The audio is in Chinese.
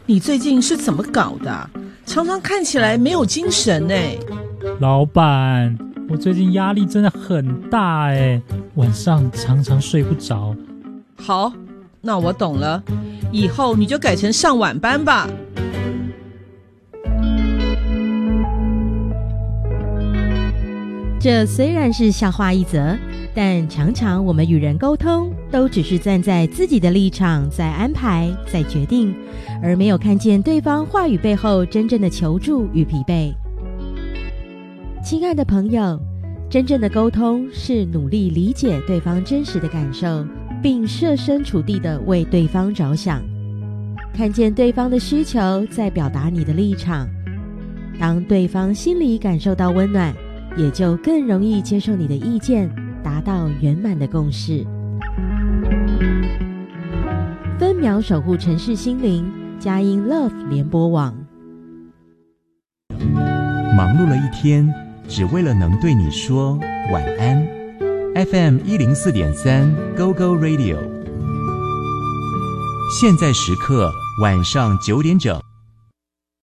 你最近是怎么搞的？常常看起来没有精神呢。 老板，我最近压力真的很大哎，晚上常常睡不着。 好，那我懂了，以后你就改成上晚班吧。 这虽然是笑话一则，但常常我们与人沟通都只是站在自己的立场在安排在决定，而没有看见对方话语背后真正的求助与疲惫。亲爱的朋友，真正的沟通是努力理解对方真实的感受，并设身处地地为对方着想，看见对方的需求，再表达你的立场。当对方心里感受到温暖，也就更容易接受你的意见，达到圆满的共识。分秒守护城市心灵，佳音 Love 联播网。 忙碌了一天，只为了能对你说晚安。FM 104.3 Go Go Radio， 现在时刻晚上9点整。